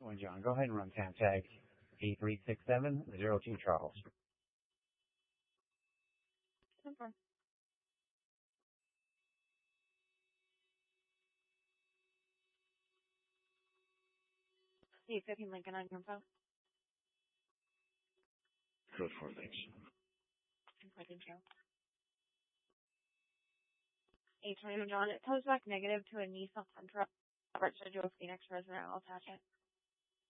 1 John. Go ahead and run TAM tag A36702 Charles. Confirm. A15 Lincoln on your phone. Code 4, thanks. Thank you. A20 John, it comes back negative to a Nissan Sentra. Schedule Phoenix resident. I'll attach it.